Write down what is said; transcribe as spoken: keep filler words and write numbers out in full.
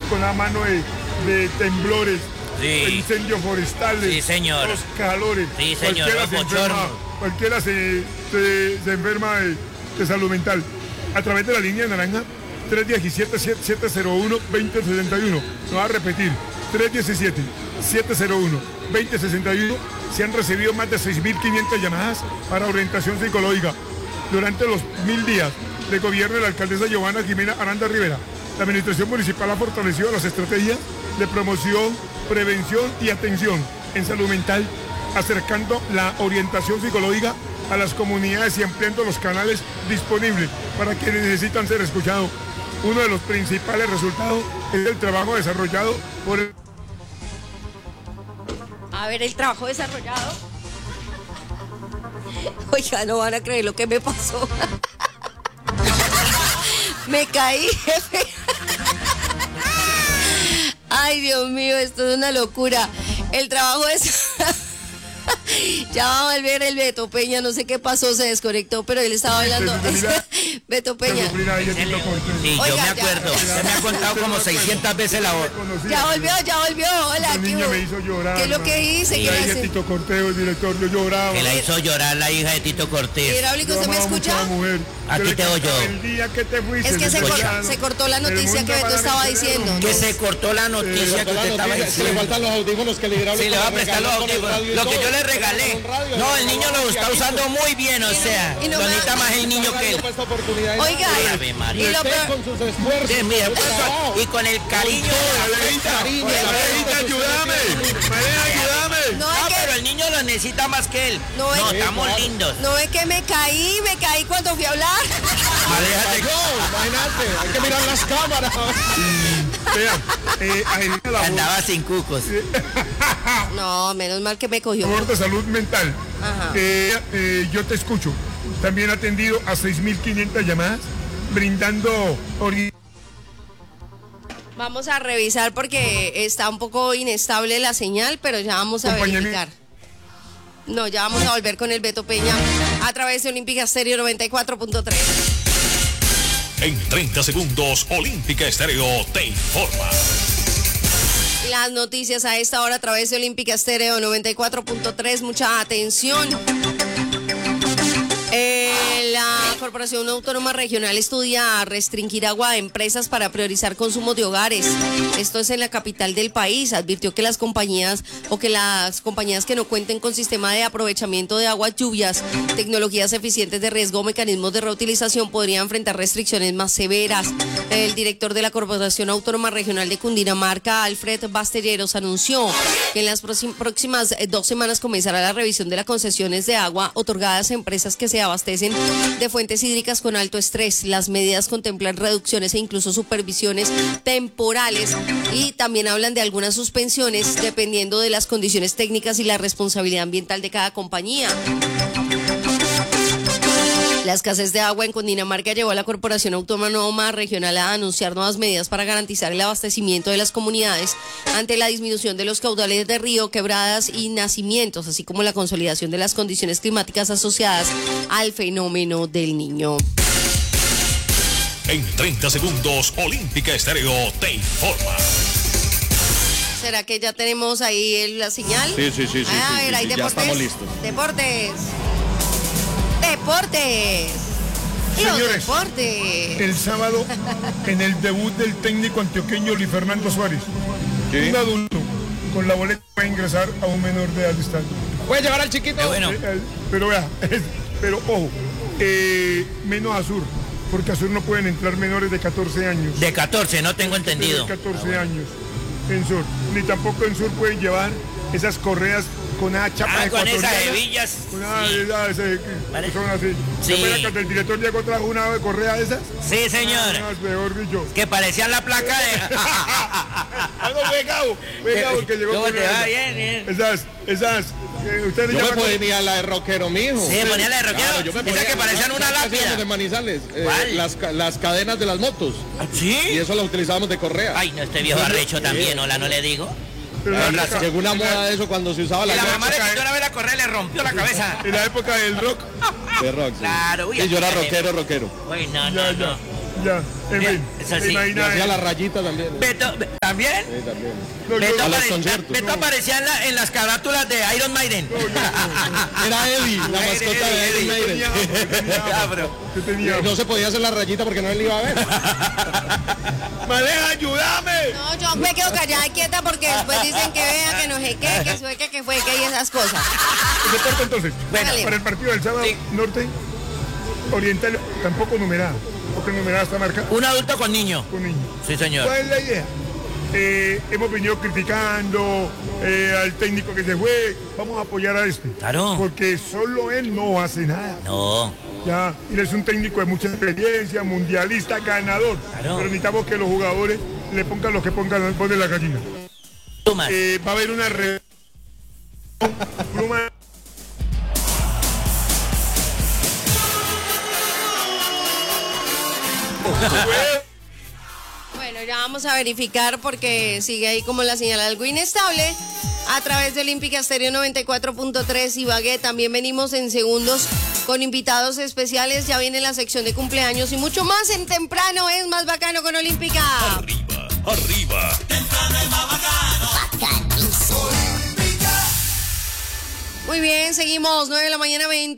con la mano de, de temblores, Sí. incendios forestales, Sí, señor. los calores. Sí, señor, Cualquiera los se enferma, bochornos. cualquiera se, se, se enferma de, de salud mental. A través de la línea naranja, tres uno siete, siete cero uno, dos cero seis uno. No va a repetir, tres uno siete, siete cero uno, dos cero seis uno. Se han recibido más de seis mil quinientas llamadas para orientación psicológica. Durante los mil días de gobierno de la alcaldesa Giovanna Jimena Aranda Rivera, la administración municipal ha fortalecido las estrategias de promoción, prevención y atención en salud mental, acercando la orientación psicológica a las comunidades y ampliando los canales disponibles para quienes necesitan ser escuchados. Uno de los principales resultados es el trabajo desarrollado por el... A ver, el trabajo desarrollado. Oiga, no van a creer lo que me pasó. Me caí, jefe. Ay, Dios mío, esto es una locura. El trabajo es... Ya va a volver el Beto Peña, no sé qué pasó, se desconectó, pero él estaba hablando. Beto Peña. Sí, yo Oiga, me acuerdo. ya. Se me ha contado como seiscientas veces la hora. Ya volvió, ya volvió. Hola, La ¿qué, niña me hizo llorar. ¿qué es lo que hice? Sí, ¿Qué La le hija hace? de Tito Corteo, el director, yo lloraba. Que la hizo llorar la hija de Tito Cortés. Hidráulico, Yo ¿usted me amaba mucho escucha? a la mujer. Aquí Yo le te oyo. cantaba el día que te fuiste. Es que se, le cor- cantaba, se cortó la el noticia mundo que Beto para estaba mí diciendo. era Que ¿no? se cortó la noticia que usted estaba Se le diciendo. faltan los audífonos que el hidráulico Sí, le va a prestar los regaló con el audífonos. radio y Lo que todo. yo le regalé. No, el niño lo está usando muy bien, o sea, Y no lo me- necesita más el niño que él. Para esta oportunidad. Oiga, Ave María. y lo Usted peor- con sus esfuerzos. Sí, mira, su pues, trabajo, y con el cariño. cariño, Marejita, ayúdame. Mareja, ayúdame. No, Ah, es que- pero el niño lo necesita más que él. No, No, es- estamos claro. lindos. No es que me caí, me caí cuando fui a hablar. Aléjate. No, imagínate, hay que mirar las cámaras. Vean, eh, agenda labor, Andaba sin cucos. No, menos mal que me cogió. labor de salud mental. Ajá. Eh, eh, yo te escucho. También ha atendido a seis mil quinientas llamadas, brindando orientación. Vamos a revisar porque está un poco inestable la señal, pero ya vamos a Acompañamiento. verificar. No, ya vamos a volver con el Beto Peña a través de Olímpica Estéreo noventa y cuatro punto tres. En treinta segundos, Olímpica Estéreo te informa. Las noticias a esta hora a través de Olímpica Estéreo noventa y cuatro punto tres. Mucha atención. Eh, la Corporación Autónoma Regional estudia restringir agua a empresas para priorizar consumo de hogares. Esto es en la capital del país. Advirtió que las compañías o que las compañías que no cuenten con sistema de aprovechamiento de aguas lluvias, tecnologías eficientes de riesgo o mecanismos de reutilización podrían enfrentar restricciones más severas. El director de la Corporación Autónoma Regional de Cundinamarca, Alfred Bastelleros, anunció que en las próxim- próximas eh, dos semanas comenzará la revisión de las concesiones de agua otorgadas a empresas que se abastecen de fuentes hídricas con alto estrés. Las medidas contemplan reducciones e incluso supervisiones temporales y también hablan de algunas suspensiones dependiendo de las condiciones técnicas y la responsabilidad ambiental de cada compañía. La escasez de agua en Cundinamarca llevó a la Corporación Autónoma Regional a anunciar nuevas medidas para garantizar el abastecimiento de las comunidades ante la disminución de los caudales de río, quebradas y nacimientos, así como la consolidación de las condiciones climáticas asociadas al fenómeno del Niño. En treinta segundos, Olímpica Estéreo te informa. ¿Será que ya tenemos ahí el- la señal? Sí, sí, sí, sí, A sí, ver, sí, hay sí, ya deportes. estamos listos. Deportes. Deportes. Los Señores, deportes. El sábado, en el debut del técnico antioqueño Luis Fernando Suárez, un adulto con la boleta va a ingresar a un menor de edad al estadio. ¿Puede llevar al chiquito? Qué bueno. Eh, eh, Pero vea, es- pero ojo, eh, menos Azur, porque Azur no pueden entrar menores de catorce años. De catorce, no tengo entendido. De catorce años en Sur. Ni tampoco en Sur pueden llevar esas correas con esa chapa Ah, con esas ecuatoriana. hebillas. Una Sí. de esas eh, que Vale. son así. Sí. ¿Se acuerda que el director llegó trajo una correa de esas? Sí, señor. Ah, mejor dicho. Que parecían la placa de... Ah, no, fue Gabo, fue Gabo que llegó ¿Cómo con te va? esas. Bien, bien. Esas, esas, eh, ustedes Yo me llaman- ponía la de rockero, mijo. Sí, ponía la de rockero. Claro, yo me Esas ponía- que parecían una ¿sabes qué lápida. hacíamos de Manizales? Eh, ¿Cuál? las, ca- las cadenas de las motos. Y ¿Sí? eso lo utilizábamos de correa. Ay, no, este viejo arrecho también, hola, no le digo. Pero en Con la razón. época- Llegó una moda de eso cuando se usaba Y la la yocha mamá le quitó una vez la correa y le rompió la cabeza. en la época del rock. de rock. Sí. Claro, uy, Sí, yo era aquí rockero, rockero. Uy, no, Ya, no, ya. no. Ya, en Bien, fin. eso sí. ¿te Y imaginas? hacía la rayita también. Beto, ¿también? Sí, también. No, yo- Beto, a los apare- conciertos, Beto no. aparecía en, la- en las carátulas de Iron Maiden. Era Eddie, la Eddie, mascota de Eddie, Eddie Eddie. Maiden. tenía hambre, tenía hambre. Ya, bro. Yo tenía hambre. No se podía hacer la rayita porque no él iba a ver. Maleja, ayúdame. No, yo me quedo callada y quieta porque después dicen que vea, que no sé qué, que fue, que, que fue, que y esas cosas. Deporte entonces. Bueno, Dale. Para el partido del sábado, Sí. norte, oriental, tampoco numerada. Porque numerada está marcada Un adulto con niño. con niños. Sí, señor. ¿Cuál es la idea? Eh, hemos venido criticando eh, al técnico que se fue. Vamos a apoyar a este. Claro. Porque solo él no hace nada. No. Ya, y él es un técnico de mucha experiencia, mundialista, ganador. Claro. Pero necesitamos que los jugadores le pongan lo que pongan al de la gallina. Tú más. Eh, va a haber una re... pluma. Bueno, ya vamos a verificar porque sigue ahí como la señal algo inestable. A través de Olímpica Estéreo noventa y cuatro punto tres Ibagué. También venimos en segundos con invitados especiales. Ya viene la sección de cumpleaños y mucho más en temprano. Es más bacano con Olímpica. Arriba, arriba. Muy bien, seguimos. nueve de la mañana, veinte.